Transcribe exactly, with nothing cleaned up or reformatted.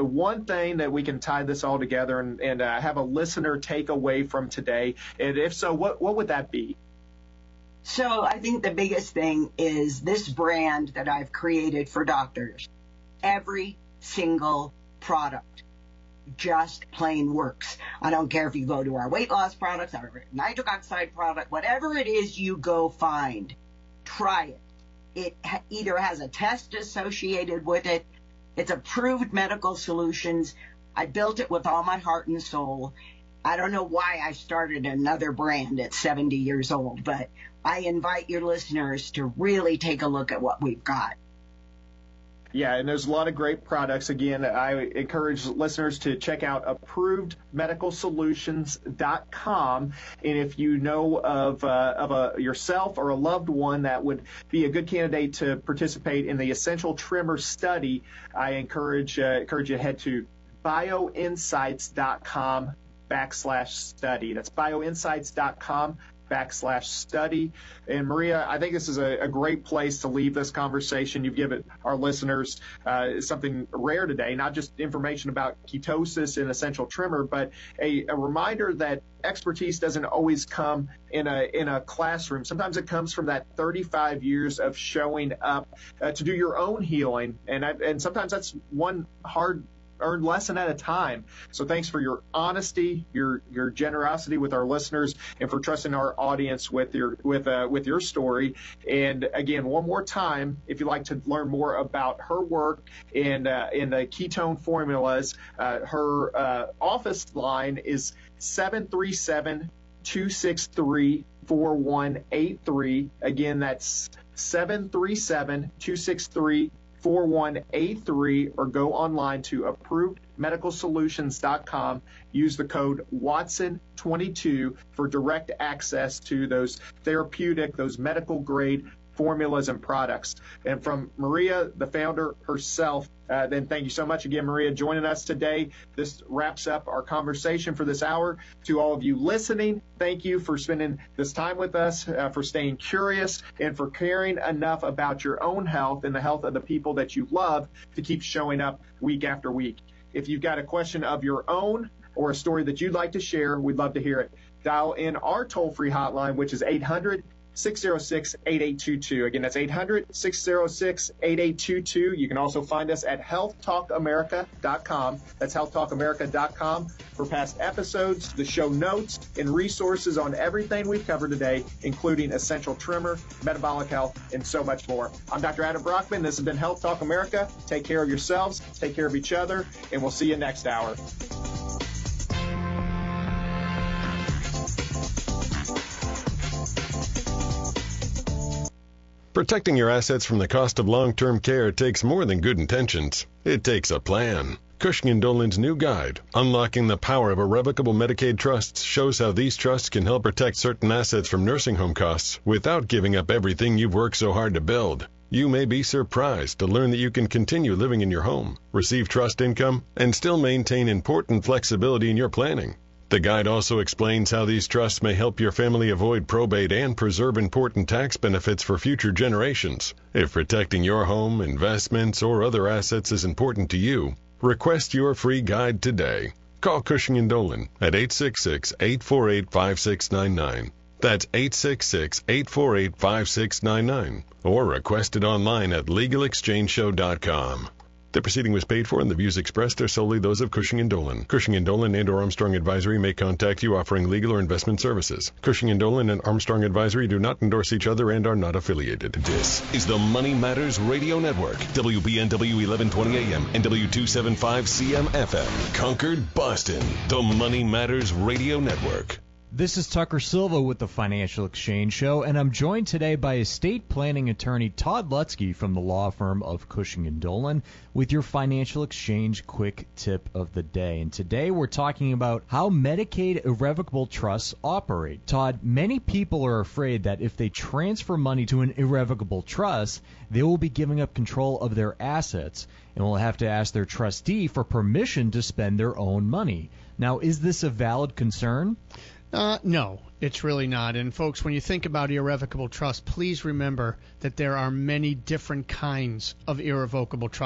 one thing that we can tie this all together and, and uh, have a listener take away from today? And if so, what, what would that be? So I think the biggest thing is this brand that I've created for doctors. Every single product just plain works. I don't care if you go to our weight loss products, our nitric oxide product, whatever it is you go find, try it. It ha- either has a test associated with it, it's approved medical solutions. I built it with all my heart and soul. I don't know why I started another brand at seventy years old, but I invite your listeners to really take a look at what we've got. Yeah, and there's a lot of great products. Again, I encourage listeners to check out approved medical solutions dot com. And if you know of, uh, of a, yourself or a loved one that would be a good candidate to participate in the Essential Tremor study, I encourage, uh, encourage you to head to bioinsights dot com backslash study. That's bioinsights dot com backslash study. And Maria, I think this is a, a great place to leave this conversation. You've given our listeners uh, something rare today, not just information about ketosis and essential tremor, but a, a reminder that expertise doesn't always come in a in a classroom. Sometimes it comes from that thirty-five years of showing up uh, to do your own healing. And I, and sometimes that's one hard earned lesson at a time. So thanks for your honesty, your your generosity with our listeners, and for trusting our audience with your with uh, with your story. And again, one more time, if you'd like to learn more about her work in uh, in the ketone formulas, uh, her uh, office line is seven three seven, two six three, four one eight three. Again, that's seven three seven, two six three, four one eight three, or go online to approved medical solutions dot com. Use the code Watson twenty-two for direct access to those therapeutic, those medical grade formulas and products. And from Maria, the founder herself, uh, then thank you so much again, Maria, joining us today. This wraps up our conversation for this hour. To all of you listening, thank you for spending this time with us, uh, for staying curious, and for caring enough about your own health and the health of the people that you love to keep showing up week after week. If you've got a question of your own or a story that you'd like to share, we'd love to hear it. Dial in our toll-free hotline, which is eight hundred, six oh six, eight eight two two. Again, that's eight hundred, six oh six, eight eight two two. You can also find us at health talk america dot com. That's health talk america dot com for past episodes, the show notes, and resources on everything we've covered today, including essential tremor, metabolic health, and so much more. I'm Doctor Adam Brockman. This has been Health Talk America. Take care of yourselves, take care of each other, and we'll see you next hour. Protecting your assets from the cost of long-term care takes more than good intentions. It takes a plan. Cushing and Dolan's new guide, Unlocking the Power of Irrevocable Medicaid Trusts, shows how these trusts can help protect certain assets from nursing home costs without giving up everything you've worked so hard to build. You may be surprised to learn that you can continue living in your home, receive trust income, and still maintain important flexibility in your planning. The guide also explains how these trusts may help your family avoid probate and preserve important tax benefits for future generations. If protecting your home, investments, or other assets is important to you, request your free guide today. Call Cushing and Dolan at eight six six, eight four eight, five six nine nine. That's eight six six, eight four eight, five six nine nine. Or request it online at legal exchange show dot com. The proceeding was paid for, and the views expressed are solely those of Cushing and Dolan. Cushing and Dolan and or Armstrong Advisory may contact you offering legal or investment services. Cushing and Dolan and Armstrong Advisory do not endorse each other and are not affiliated. This is the Money Matters Radio Network, W B N W eleven twenty A M and W two seventy-five C M F M. Concord, Boston. The Money Matters Radio Network. This is Tucker Silva with the Financial Exchange Show, and I'm joined today by estate planning attorney Todd Lutzke from the law firm of Cushing and Dolan with your Financial Exchange quick tip of the day. And today we're talking about how Medicaid irrevocable trusts operate. Todd, many people are afraid that if they transfer money to an irrevocable trust, they will be giving up control of their assets and will have to ask their trustee for permission to spend their own money. Now, is this a valid concern? Uh, no, it's really not. And folks, when you think about irrevocable trust, please remember that there are many different kinds of irrevocable trust.